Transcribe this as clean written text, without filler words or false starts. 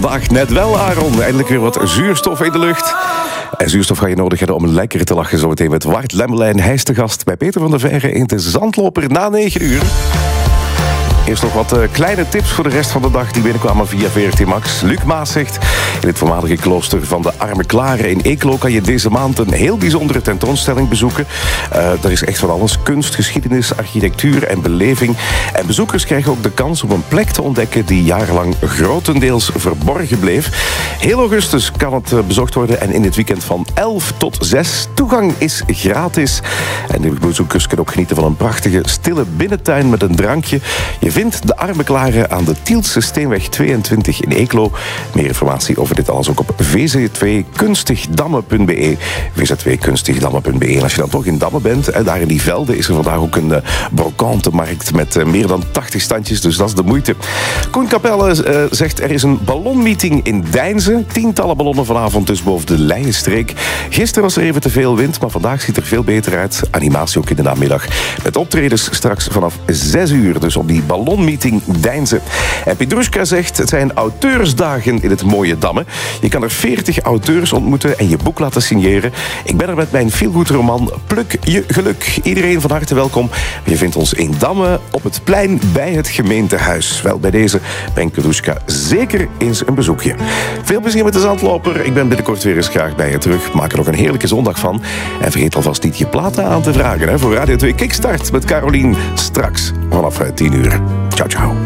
vandaag net wel, Aaron. Eindelijk weer wat zuurstof in de lucht. En zuurstof ga je nodig hebben om lekker te lachen. Zometeen met Wart Lemmelijn. Hij is te gast bij Peter van der Veire in de Zandloper na 9 uur. Eerst nog wat kleine tips voor de rest van de dag die binnenkwamen via VRT Max. Luc Maas zegt, in het voormalige klooster van de Arme Klaren in Eeklo kan je deze maand een heel bijzondere tentoonstelling bezoeken. Er is echt van alles. Kunst, geschiedenis, architectuur en beleving. En bezoekers krijgen ook de kans om een plek te ontdekken die jarenlang grotendeels verborgen bleef. Heel augustus kan het bezocht worden en in dit weekend van 11 tot 6. Toegang is gratis. En de bezoekers kunnen ook genieten van een prachtige stille binnentuin met een drankje. Je vindt de Arme Klaren aan de Tielse Steenweg 22 in Eeklo. Meer informatie over dit alles ook op vz2kunstigdamme.be. vz2kunstigdamme.be. En als je dan toch in Damme bent, daar in die velden, is er vandaag ook een brokantenmarkt met meer dan 80 standjes. Dus dat is de moeite. Koen Capelle zegt, er is een ballonmeeting in Deinzen. Tientallen ballonnen vanavond dus boven de Leijenstreek. Gisteren was er even te veel wind, maar vandaag ziet er veel beter uit. Animatie ook in de namiddag. Met optredens straks vanaf 6 uur. Dus op die ballonmeeting Deinzen. En Pietruska zegt, het zijn auteursdagen in het mooie Damme. Je kan er 40 auteurs ontmoeten en je boek laten signeren. Ik ben er met mijn feelgood roman Pluk je geluk. Iedereen van harte welkom. Je vindt ons in Damme op het plein bij het gemeentehuis. Wel, bij deze brengt Pietruska zeker eens een bezoekje. Veel plezier met de Zandloper. Ik ben binnenkort weer eens graag bij je terug. Maak er nog een heerlijke zondag van. En vergeet alvast niet je platen aan te vragen voor Radio 2 Kickstart met Carolien straks vanaf 10 uur. Ciao, ciao.